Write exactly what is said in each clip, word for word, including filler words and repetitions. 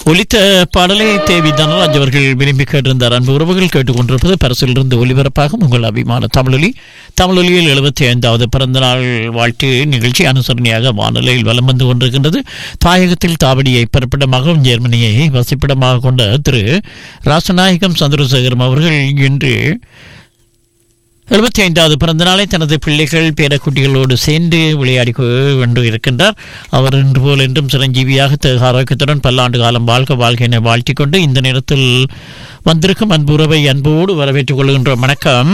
ஒலித்த பாடலை தேவி தனராஜ் அவர்கள் விரும்பி கேட்டிருந்தார். அன்பு உறவுகள் கேட்டுக்கொண்டிருப்பது பரிசிலிருந்து ஒலிபரப்பாகும் உங்கள் அபிமான தமிழொலி. தமிழொலியில் எழுபத்தி ஐந்தாவது பிறந்தநாள் வாழ்த்து நிகழ்ச்சி அனுசரணையாக வானொலியில் வலம் வந்து கொண்டிருக்கின்றது. தாயகத்தில் தாவடியை பிறப்பிடமாகவும் ஜெர்மனியை வசிப்பிடமாக கொண்ட திரு ராசநாயகம் சந்திரசேகரம் அவர்கள் இன்று எழுபத்தி ஐந்தாவது பிறந்த நாளை தனது பிள்ளைகள் பேரக்குட்டிகளோடு சேர்ந்து விளையாடி கொண்டு இருக்கின்றார். அவர் இன்று போல் என்றும் சிரஞ்சீவியாக ஆரோக்கியத்துடன் பல்லாண்டு காலம் வாழ்க வாழ்க என வாழ்த்திக் கொண்டு இந்த நேரத்தில் வந்திருக்கும் அன்பு உறவை அன்போடு வரவேற்றுக் கொள்கின்றோம். வணக்கம்.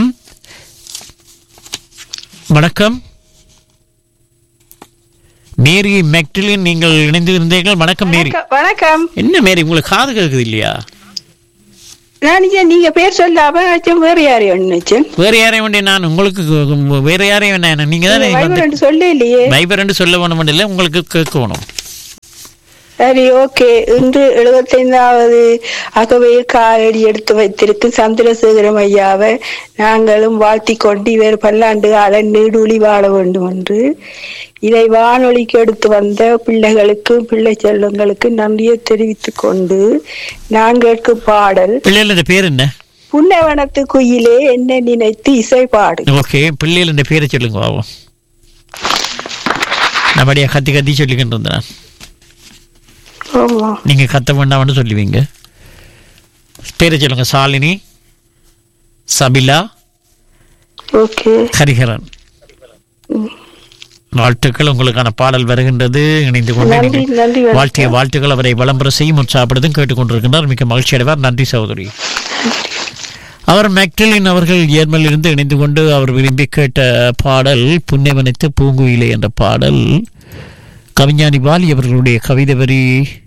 வணக்கம் மேரி மெக்டிலின், நீங்கள் இணைந்து இருந்தீர்கள். வணக்கம் மேரி. வணக்கம். என்ன மேரி, உங்களுக்கு காது கேட்குது இல்லையா? நீங்க பேர் சொல்லாம வேற யாரையும் வேற யாரையும் வேண்டிய நான் உங்களுக்கு வேற யாரையும் வேணா நீங்க தானே சொல்ல இல்லையே. வைபர் என்று சொல்ல வேணும் இல்லை, உங்களுக்கு கேட்க வேணும். சரி, ஓகே. இன்று எழுபத்தி ஐந்தாவது அகவையில் காலடி எடுத்து வைத்திருக்கும் சந்திரசேகரம் ஐயாவை நாங்களும் வாழ்த்தி கொண்டு இவர் பல்லாண்டு கால நீடூழி வாழ வேண்டும் என்று இதை வானொலிக்கு எடுத்து வந்த பிள்ளைகளுக்கு பிள்ளை செல்வங்களுக்கு நன்றியை தெரிவித்துக் கொண்டு நான் கேட்கும் பாடல் பிள்ளைகளோட பேர் என்ன? புன்னவனத்து குயிலே என்ன நினைத்து இசை பாடு. ஓகே, பிள்ளைகளோட பேரை சொல்லுங்க பாவம். நம்மடியா கத்தி கத்தி சொல்லிக்கிட்டு இருந்தேன். நீங்க கத்த வேண்டாம்னு சொல்லுவீங்க. பேரை சொல்லுங்க. சாலினி, சபிலா, ஹரிஹரன். வாழ்த்துக்கள். உங்களுக்கான பாடல் வருகின்றது. இணைந்து கொண்டு வாழ்த்திய வாழ்த்துக்கள் அவரை வளம்பர செய்யும் உற்சாகப்படுத்தும் கேட்டுக்கொண்டிருக்கின்றார். மிக மகிழ்ச்சி அடைவார். நன்றி சகோதரி. அவர் மெக்டலின் அவர்கள் ஏர்மலிருந்து இணைந்து கொண்டு அவர் விரும்பி கேட்ட பாடல் புன்னவனைத்து பூங்குயிலே என்ற பாடல் கவிஞானி வாலி அவர்களுடைய கவிதை வரி